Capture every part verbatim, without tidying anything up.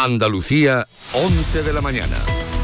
Andalucía, once de la mañana.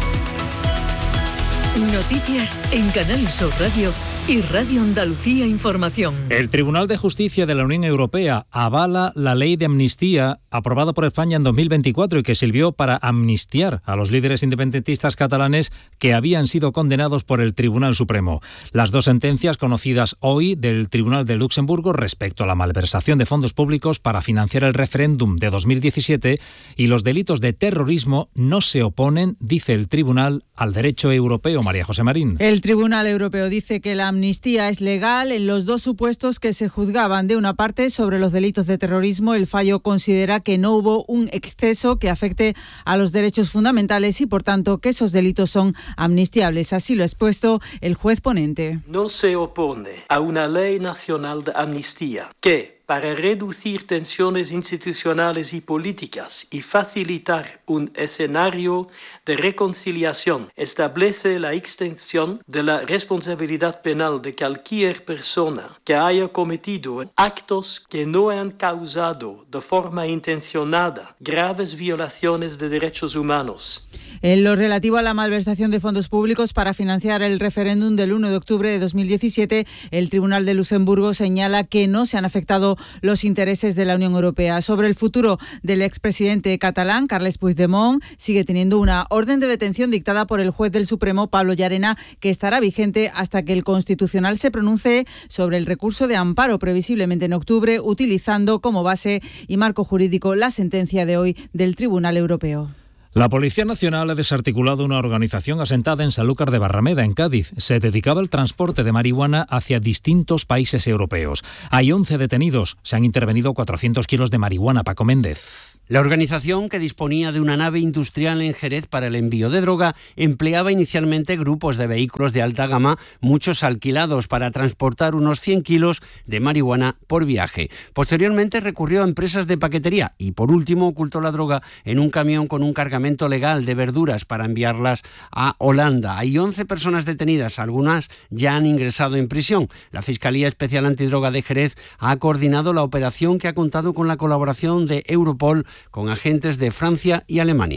Noticias en Canal Sur Radio y Radio Andalucía Información. El Tribunal de Justicia de la Unión Europea avala la ley de amnistía aprobada por España en dos mil veinticuatro y que sirvió para amnistiar a los líderes independentistas catalanes que habían sido condenados por el Tribunal Supremo. Las dos sentencias conocidas hoy del Tribunal de Luxemburgo respecto a la malversación de fondos públicos para financiar el referéndum de dos mil diecisiete y los delitos de terrorismo no se oponen, dice el Tribunal, al derecho europeo. María José Marín. El Tribunal Europeo dice que la amnistía es legal en los dos supuestos que se juzgaban. De una parte, sobre los delitos de terrorismo, el fallo considera que no hubo un exceso que afecte a los derechos fundamentales y, por tanto, que esos delitos son amnistiables. Así lo ha expuesto el juez ponente. No se opone a una ley nacional de amnistía que, para reducir tensiones institucionales y políticas y facilitar un escenario de reconciliación, establece la extensión de la responsabilidad penal de cualquier persona que haya cometido actos que no han causado de forma intencionada graves violaciones de derechos humanos. En lo relativo a la malversación de fondos públicos para financiar el referéndum del uno de octubre de dos mil diecisiete, el Tribunal de Luxemburgo señala que no se han afectado los intereses de la Unión Europea. Sobre el futuro del expresidente catalán, Carles Puigdemont, sigue teniendo una orden de detención dictada por el juez del Supremo, Pablo Llarena, que estará vigente hasta que el Constitucional se pronuncie sobre el recurso de amparo, previsiblemente en octubre, utilizando como base y marco jurídico la sentencia de hoy del Tribunal Europeo. La Policía Nacional ha desarticulado una organización asentada en Sanlúcar de Barrameda, en Cádiz. Se dedicaba al transporte de marihuana hacia distintos países europeos. Hay once detenidos. Se han intervenido cuatrocientos kilos de marihuana. Paco Méndez. La organización, que disponía de una nave industrial en Jerez para el envío de droga, empleaba inicialmente grupos de vehículos de alta gama, muchos alquilados, para transportar unos cien kilos de marihuana por viaje. Posteriormente recurrió a empresas de paquetería y, por último, ocultó la droga en un camión con un cargamento legal de verduras para enviarlas a Holanda. Hay once personas detenidas, algunas ya han ingresado en prisión. La Fiscalía Especial Antidroga de Jerez ha coordinado la operación, que ha contado con la colaboración de Europol, con agentes de Francia y Alemania.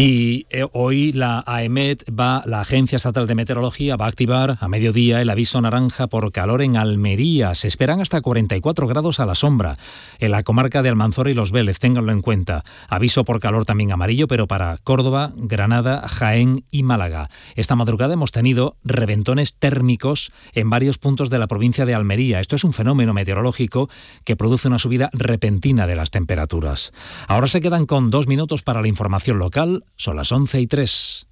Y eh, hoy la AEMET, va, la Agencia Estatal de Meteorología, va a activar a mediodía el aviso naranja por calor en Almería. Se esperan hasta cuarenta y cuatro grados a la sombra en la comarca de Almanzora y Los Vélez, ténganlo en cuenta. Aviso por calor también amarillo, pero para Córdoba, Granada, Jaén y Málaga. Esta madrugada hemos tenido reventones térmicos en varios puntos de la provincia de Almería. Esto es un fenómeno meteorológico que produce una subida repentina de las temperaturas. Ahora se quedan con dos minutos para la información local. Son las once y tres.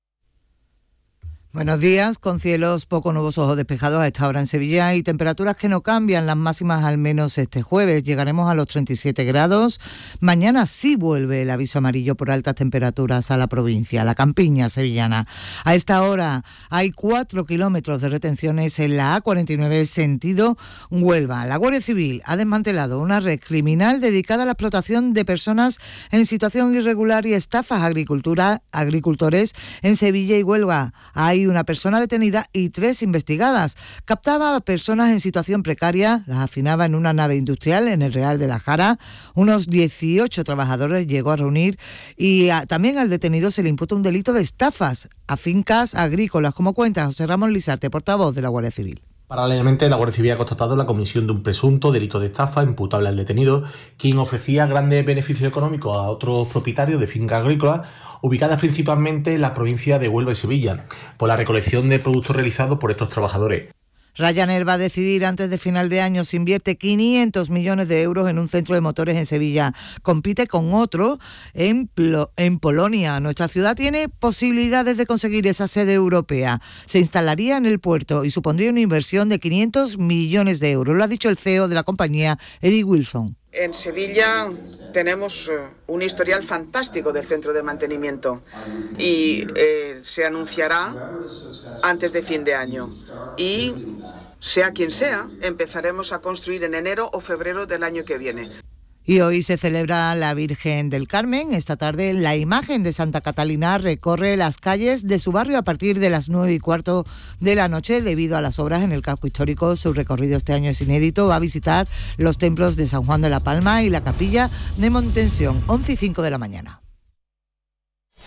Buenos días, con cielos poco nubosos o despejados a esta hora en Sevilla y temperaturas que no cambian, las máximas al menos este jueves. Llegaremos a los treinta y siete grados. Mañana sí vuelve el aviso amarillo por altas temperaturas a la provincia, a la campiña sevillana. A esta hora hay cuatro kilómetros de retenciones en la A cuarenta y nueve sentido Huelva. La Guardia Civil ha desmantelado una red criminal dedicada a la explotación de personas en situación irregular y estafas a agricultura, agricultores en Sevilla y Huelva. Hay una persona detenida y tres investigadas. Captaba a personas en situación precaria, las hacinaba en una nave industrial en el Real de la Jara. Unos dieciocho trabajadores llegó a reunir y a, también al detenido se le imputa un delito de estafas a fincas agrícolas, como cuenta José Ramón Lisarte, portavoz de la Guardia Civil. Paralelamente, la Guardia Civil ha constatado la comisión de un presunto delito de estafa imputable al detenido, quien ofrecía grandes beneficios económicos a otros propietarios de fincas agrícolas ubicadas principalmente en la provincia de Huelva y Sevilla, por la recolección de productos realizados por estos trabajadores. Ryanair va a decidir antes de final de año si invierte quinientos millones de euros en un centro de motores en Sevilla. Compite con otro en, Plo- en Polonia. Nuestra ciudad tiene posibilidades de conseguir esa sede europea. Se instalaría en el puerto y supondría una inversión de quinientos millones de euros. Lo ha dicho el C E O de la compañía, Eric Wilson. En Sevilla tenemos un historial fantástico del centro de mantenimiento y eh, se anunciará antes de fin de año. Y sea quien sea, empezaremos a construir en enero o febrero del año que viene. Y hoy se celebra la Virgen del Carmen. Esta tarde la imagen de Santa Catalina recorre las calles de su barrio a partir de las nueve y cuarto de la noche. Debido a las obras en el casco histórico, su recorrido este año es inédito. Va a visitar los templos de San Juan de la Palma y la capilla de Montensión, once y cinco de la mañana.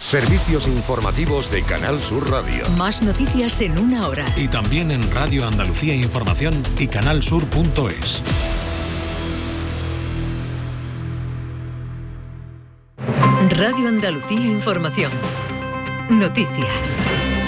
Servicios informativos de Canal Sur Radio. Más noticias en una hora. Y también en Radio Andalucía Información y canalsur punto es. Radio Andalucía Información. Noticias.